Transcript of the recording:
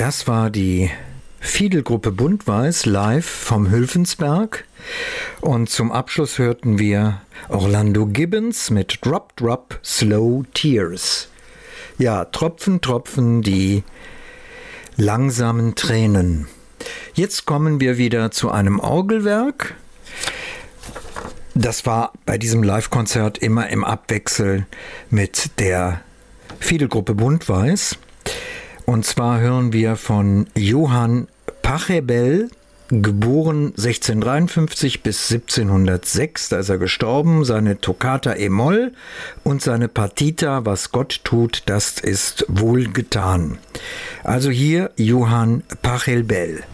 Das war die Fiedelgruppe Buntweiß live vom Hülfensberg. Und zum Abschluss hörten wir Orlando Gibbons mit Drop, Drop, Slow Tears. Ja, Tropfen, Tropfen, die langsamen Tränen. Jetzt kommen wir wieder zu einem Orgelwerk. Das war bei diesem Live-Konzert immer im Abwechsel mit der Fiedelgruppe Buntweiß. Und zwar hören wir von Johann Pachelbel, geboren 1653 bis 1706, da ist er gestorben, seine Toccata e-Moll und seine Partita Was Gott tut, das ist wohlgetan. Also hier Johann Pachelbel.